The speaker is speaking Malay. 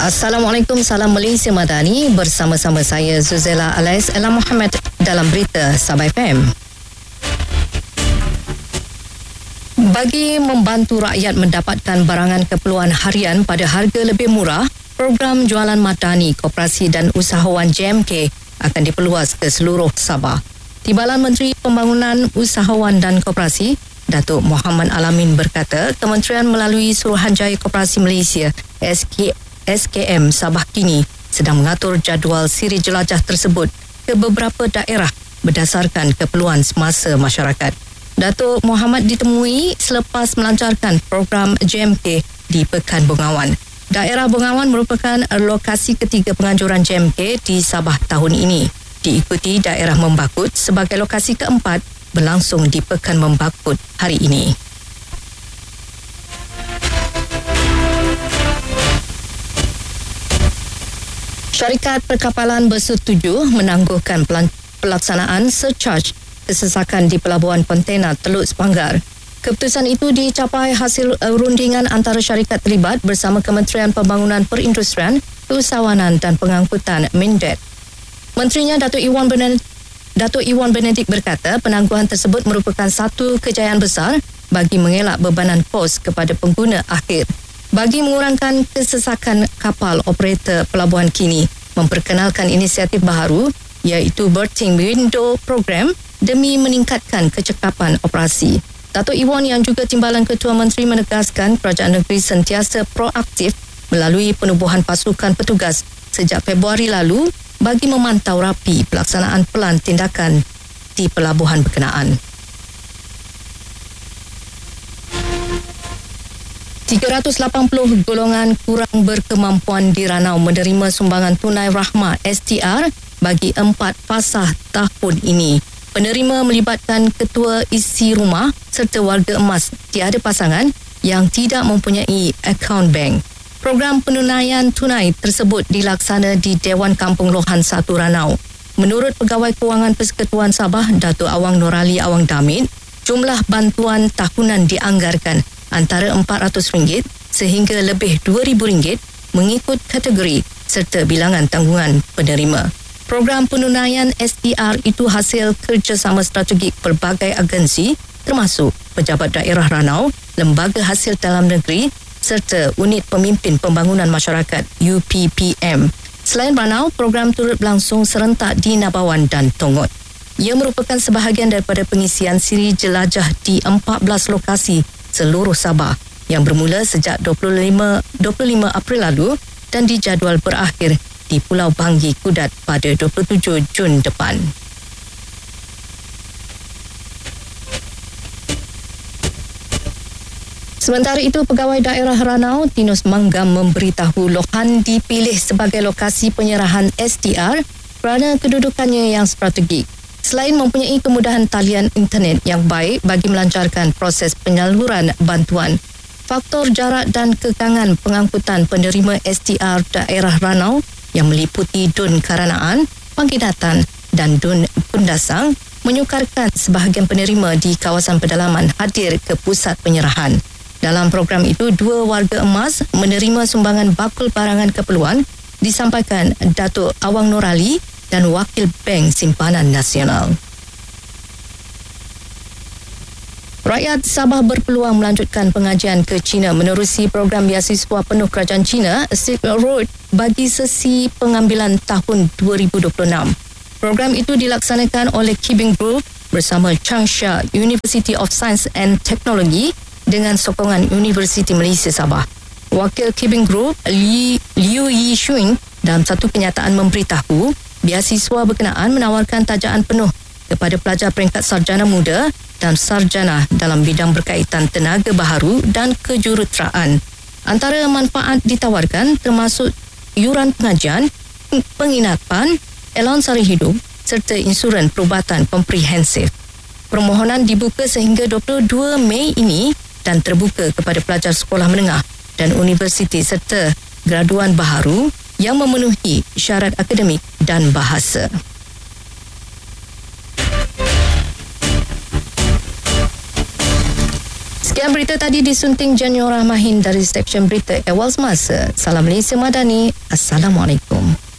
Assalamualaikum, salam Malaysia Madani. Bersama-sama saya Zuzela Alais Ella Muhammad dalam berita Sabah FM. Bagi membantu rakyat mendapatkan barangan keperluan harian pada harga lebih murah, program jualan madani Koperasi dan Usahawan JMK akan diperluas ke seluruh Sabah. Timbalan Menteri Pembangunan Usahawan dan Koperasi, Datuk Muhammad Alamin berkata, Kementerian melalui Suruhanjaya Koperasi Malaysia SKM Sabah kini sedang mengatur jadual siri jelajah tersebut ke beberapa daerah berdasarkan keperluan semasa masyarakat. Datuk Muhammad ditemui selepas melancarkan program JMK di Pekan Bengawan. Daerah Bengawan merupakan lokasi ketiga penganjuran JMK di Sabah tahun ini. Diikuti daerah Membakut sebagai lokasi keempat berlangsung di Pekan Membakut hari ini. Syarikat Perkapalan bersetuju menangguhkan pelaksanaan surcharge kesesakan di Pelabuhan Kontena Teluk Sepanggar. Keputusan itu dicapai hasil rundingan antara syarikat terlibat bersama Kementerian Pembangunan Perindustrian, Keusahawanan dan Pengangkutan Mindet. Menterinya Datuk Iwan Benedik berkata penangguhan tersebut merupakan satu kejayaan besar bagi mengelak bebanan kos kepada pengguna akhir. Bagi mengurangkan kesesakan kapal, operator pelabuhan kini memperkenalkan inisiatif baharu iaitu Berthing Window Program demi meningkatkan kecekapan operasi. Datuk Iwan yang juga Timbalan Ketua Menteri menegaskan kerajaan negeri sentiasa proaktif melalui penubuhan pasukan petugas sejak Februari lalu bagi memantau rapi pelaksanaan pelan tindakan di pelabuhan berkenaan. 380 golongan kurang berkemampuan di Ranau menerima sumbangan tunai rahmah STR bagi 4 fasah tahun ini. Penerima melibatkan ketua isi rumah serta warga emas tiada pasangan yang tidak mempunyai akaun bank. Program penunaian tunai tersebut dilaksana di Dewan Kampung Lohan 1 Ranau. Menurut Pegawai Kewangan Persekutuan Sabah, Datuk Awang Norali Awang Damit, jumlah bantuan tahunan dianggarkan antara RM400 sehingga lebih RM2,000 mengikut kategori serta bilangan tanggungan penerima. Program penunaian STR itu hasil kerjasama strategik pelbagai agensi termasuk Pejabat Daerah Ranau, Lembaga Hasil Dalam Negeri serta Unit Pemimpin Pembangunan Masyarakat UPPM. Selain Ranau, program turut berlangsung serentak di Nabawan dan Tongot. Ia merupakan sebahagian daripada pengisian siri jelajah di 14 lokasi seluruh Sabah yang bermula sejak 25 April lalu dan dijadual berakhir di Pulau Banggi Kudat pada 27 Jun depan. Sementara itu, Pegawai Daerah Ranau, Tinus Manggam memberitahu Lohan dipilih sebagai lokasi penyerahan STR kerana kedudukannya yang strategik. Selain mempunyai kemudahan talian internet yang baik bagi melancarkan proses penyaluran bantuan, faktor jarak dan kekangan pengangkutan penerima STR daerah Ranau yang meliputi Dun Karanaan, Pangkinatan dan Dun Kundasang menyukarkan sebahagian penerima di kawasan pedalaman hadir ke pusat penyerahan. Dalam program itu, 2 warga emas menerima sumbangan bakul barangan keperluan disampaikan Datuk Awang Norali dan Wakil Bank Simpanan Nasional. Rakyat Sabah berpeluang melanjutkan pengajian ke China menerusi program beasiswa penuh kerajaan China Silk Road bagi sesi pengambilan tahun 2026. Program itu dilaksanakan oleh Kibing Group bersama Changsha University of Science and Technology dengan sokongan Universiti Malaysia Sabah. Wakil Kibing Group Liu Yishuing dalam satu kenyataan memberitahu beasiswa berkenaan menawarkan tajaan penuh kepada pelajar peringkat sarjana muda dan sarjana dalam bidang berkaitan tenaga baharu dan kejuruteraan. Antara manfaat ditawarkan termasuk yuran pengajian, penginapan, allowance sara hidup serta insuran perubatan komprehensif. Permohonan dibuka sehingga 22 Mei ini dan terbuka kepada pelajar sekolah menengah dan universiti serta graduan baharu yang memenuhi syarat akademik dan bahasa. Sekian berita tadi disunting Janyo Rahmahin dari Seksyen Berita Awal Semasa. Salam Malaysia Madani. Assalamualaikum.